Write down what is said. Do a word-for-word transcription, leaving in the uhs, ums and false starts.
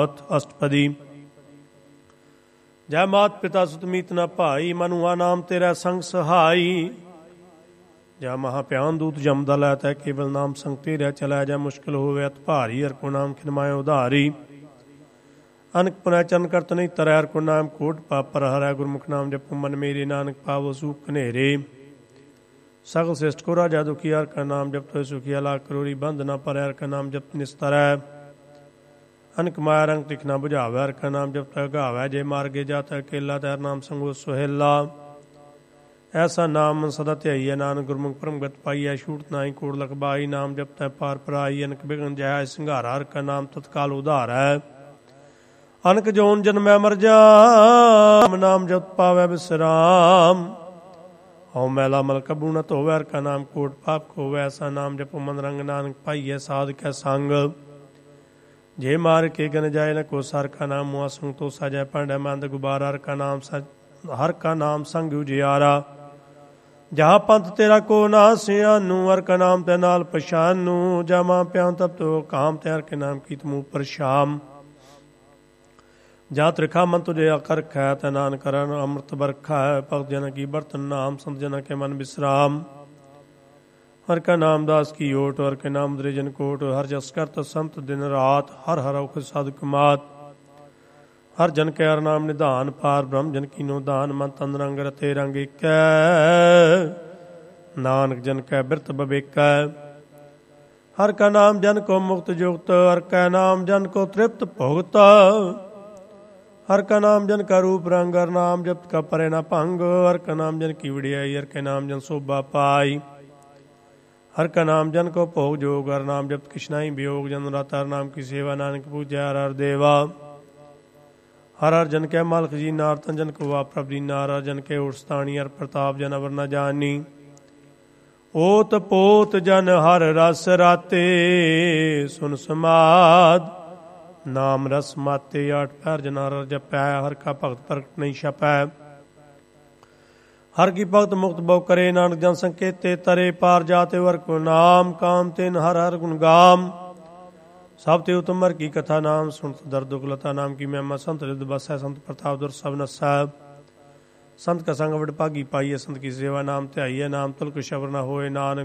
ਨਾਥ ਅਸ਼ਟਪਦੀ। ਜੈ ਮਾਤ ਪਿਤਾ ਸੁਤ ਮੀਤ ਨ ਭਾਈ, ਮਨੁਆ ਨਾਮ ਤੇਰਾ ਸੰਗ ਸਹਾਈ। ਜੈ ਮਹਾ ਪਿਆਨ ਦੂਤ ਜਮਦਾ ਲੈ ਤੈ, ਕੇਵਲ ਨਾਮ ਸੰਗ ਤੇਰਾ ਚਲੈ। ਜੈ ਮੁਸ਼ਕਿਲ ਹੋਵੇ ਅਤ ਭਾਰੀ, ਹਰਿ ਕੋ ਨਾਮ ਖਿਨਮਾਏ ਉਧਾਰੀ। ਅਨਕ ਪੁਨੈ ਚਰਨ ਕਰਤ ਨਹੀਂ ਤਰੈ, ਹਰਿ ਕੋ ਨਾਮ ਕੋਟ ਪਾਪਰ ਹਰੈ। ਗੁਰਮੁਖ ਨਾਮ ਜਪੁ ਮਨ ਮੇਰੇ, ਨਾਨਕ ਪਾਵੋ ਸੂਖ ਘਨੇਰੇ। ਸਗਲ ਸ੍ਰਿਸ਼ਟ ਕੋ ਰਾਜਾ ਦੁਖੀ, ਹਰਿ ਕਾ ਨਾਮ ਜਪਿ ਸੁਖੀਆ। ਲਾਖ ਕਰੋੜੀ ਬੰਧ ਨ ਪਰੈ, ਹਰਿ ਕਾ ਨਾਮ ਜਪਿ ਨਿਸਤਰੈ। ਅਨਕ ਮਾਇਆ ਰੰਗ ਟਿਕ ਨ ਬੁਝਾਵੈ, ਹਰਿ ਕਾ ਨਾਮ ਜਪਿ ਗਾਵੈ। ਜੇ ਮਾਰਗੇ ਜਾਤ ਅਕੇਲਾ, ਤੈ ਹਰਿ ਨਾਮ ਸੰਗੋ ਸੁਹੇਲਾ। ਐਸਾ ਨਾਮ ਸਦਾ ਧਿਆਈਐ, ਨਾਨਕ ਗੁਰਮੁਖ ਪਰਮਗਤ ਪਾਈਐ। ਛੂਟ ਨਾਹੀ ਕੋੜ ਲਖਬਾਈ, ਨਾਮ ਜਪਿ ਪਾਰ ਪਰਾਈ। ਅਨਕ ਬਿਘਨ ਜੈ ਸਿੰਘਾਰਾ, ਹਰਿ ਕਾ ਨਾਮ ਤਤਕਾਲ ਉਧਾਰੈ। ਅਨਕ ਜੋਨ ਜਨਮੈ ਮਰ ਜਾਮ, ਨਾਮ ਜਪਿ ਪਾਵੈ ਬਿਸਰਾਮ। ਹਉ ਮੈਲਾ ਮਲ ਕਬੂ ਨ ਧੋਵੈ, ਹਰਿ ਕਾ ਨਾਮ ਕੋਟ ਪਾਪ ਖੋਵੈ। ਐਸਾ ਨਾਮ ਜਪੁ ਮਨ ਰੰਗ, ਨਾਨਕ ਪਾਈਐ ਸਾਧ ਕੈ ਸੰਗ। ਜੇ ਮਾਰ ਕੇ ਗਨ ਜਾਏ ਨ ਕੋ, ਹਰਿ ਕਾ ਨਾਮ ਮੁਆ ਸੰਗ ਤੋ ਸਾਜੈ। ਭਾਂਡੈ ਮੰਦ ਗੁਬਾਰਾ, ਹਰਿ ਕਾ ਨਾਮ ਹਰਿ ਕਾ ਨਾਮ ਸੰਗ ਉਜਿਆਰਾ। ਜਹਾਂ ਪੰਥ ਤੇਰਾ ਕੋ ਨਾ ਸਿਆਨੂ, ਹਰਿ ਕਾ ਨਾਮ ਤੈ ਨਾਲ ਪਛਾਨੂ। ਜਾ ਮਾਂ ਪਿਆਂ ਤਪ ਤੋ ਕਾਮ, ਤੈ ਹਰਿ ਕੇ ਨਾਮ ਕੀਤ ਮੂਹ ਪਰ ਸ਼ਾਮ। ਜਾ ਤ੍ਰਿਖਾ ਮਨ ਤੁਝੇ ਅਕਰਖ ਹੈ, ਤੈ ਨਾਨਕ ਕਰਨ ਅੰਮ੍ਰਿਤ ਬਰਖਾ ਹੈ। ਭਗਤ ਜਨ ਕੀ ਬਰਤਨ ਨਾਮ, ਸੰਤ ਜਨ ਕੇ ਮਨ ਵਿਸਰਾਮ। ਹਰਿ ਕਾ ਨਾਮ ਦਾਸ ਕੀ ਓਟ, ਹਰਿ ਕੇ ਨਾਮ ਦ੍ਰਿ ਜਨ ਕੋਟ। ਹਰਿ ਜਸ ਕਰਤ ਸੰਤ ਦਿਨ ਰਾਤ, ਹਰਿ ਹਰਿ ਔਖ ਸਾਧੁ ਕਮਾਤ। ਹਰਿ ਜਨ ਕੈ ਹਰਿ ਨਾਮ ਨਿਧਾਨ, ਪਾਰ ਬ੍ਰਹਮ ਜਨ ਕੀਨੋ ਦਾਨ। ਮਨ ਤਨ ਰੰਗ ਰਤੇ ਰੰਗ ਏਕੈ, ਨਾਨਕ ਜਨ ਕੈ ਬਿਰਤ ਬਵੇਕੈ। ਹਰਿ ਕਾ ਨਾਮ ਜਨ ਕੋ ਮੁਕਤ ਜੁਗਤ, ਹਰਿ ਕੈ ਨਾਮ ਜਨ ਕੋ ਤ੍ਰਿਪਤ ਭੁਗਤ। ਹਰਿ ਕਾ ਨਾਮ ਜਨ ਕਾ ਰੂਪ ਰੰਗ, ਹਰਿ ਨਾਮ ਜਪਿ ਕਾ ਪਰੈ ਨ ਭੰਗ। ਹਰਿ ਕਾ ਨਾਮ ਜਨ ਕੀ ਵਡਿਆਈ, ਹਰਿ ਕੈ ਨਾਮ ਜਨ ਸੋਭਾ ਪਾਈ। ਹਰਿ ਕਾ ਨਾਮ ਜਨ ਕੋ ਭੋਗ ਜੋਗ, ਹਰਿ ਨਾਮ ਜਪਿ ਕਿਛ ਨਾਹੀ ਬਿਯੋਗ। ਜਨ ਰਾਤ ਹਰਿ ਨਾਮ ਕੀ ਸੇਵਾ, ਨਾਨਕ ਪੂਜੈ ਹਰਿ ਹਰਿ ਦੇਵਾ। ਹਰਿ ਹਰਿ ਜਨ ਕੈ ਮਾਲਕ ਜੀ, ਨਾਰਤਨ ਜਨ ਕੋ ਵਾ ਪ੍ਰਭ ਦੀਨਾ। ਹਰਿ ਜਨ ਕੈ ਓਟ ਸਤਾਣੀ, ਹਰਿ ਪ੍ਰਤਾਪ ਜਨ ਅਵਰ ਨ ਜਾਣੀ। ਓਤ ਪੋਤ ਜਨ ਹਰਿ ਰਸ ਰਾਤੇ, ਸੁਨ ਸਮਾਧ ਨਾਮ ਰਸ ਮਾਤੇ। ਆਠ ਪੈਰ ਜਨ ਹਰਿ ਜਪੈ, ਹਰਿ ਕਾ ਭਗਤ ਪ੍ਰਗਟ ਨਹੀਂ ਛਪੈ। ਹਰਿ ਕੀ ਭਗਤ ਮੁਕਤ ਬਹੁ ਕਰੇ, ਨਾਨਕ ਜਨ ਸੰਕੇਤੇ ਤਰੇ। ਪਾਰ ਜਾਤੇ ਹਰਿ ਕੋ ਨਾਮ, ਕਾਮ ਤਿਨ ਹਰਿ ਹਰਿ ਗੁਣ ਗਾਮ। ਸਭ ਤੇ ਉਤਮ ਹਰਿ ਕੀ ਕਥਾ, ਨਾਮ ਸੁਣਤ ਦਰ ਦੁਖ ਲਤਾ। ਨਾਮ ਕੀ ਮਹਿਮਾ ਸੰਤ ਰਿਦ ਬਸੈ, ਸੰਤ ਪ੍ਰਤਾਪ ਦੁਰ ਸਭ ਨਸੈ। ਸੰਤ ਕਾ ਸੰਗ ਵਡ ਭਾਗੀ ਪਾਈਐ, ਸੰਤ ਕੀ ਸੇਵਾ ਨਾਮ ਧਿਆਈਐ। ਨਾਮ ਤੁਲਕ ਸ਼ਬਰ ਨ ਹੋਏ, ਨਾਨਕ